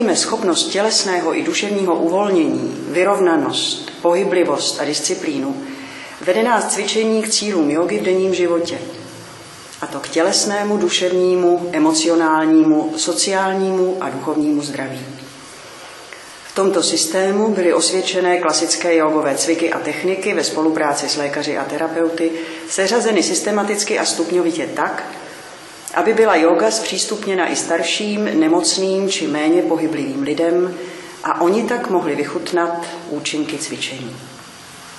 Schopnost tělesného i duševního uvolnění, vyrovnanost, pohyblivost a disciplínu, vede nás cvičení k cílům jógy v denním životě. A to k tělesnému, duševnímu, emocionálnímu, sociálnímu a duchovnímu zdraví. V tomto systému byly osvědčené klasické jogové cviky a techniky ve spolupráci s lékaři a terapeuty seřazeny systematicky a stupňovitě tak, aby byla jóga zpřístupněna i starším, nemocným či méně pohyblivým lidem a oni tak mohli vychutnat účinky cvičení.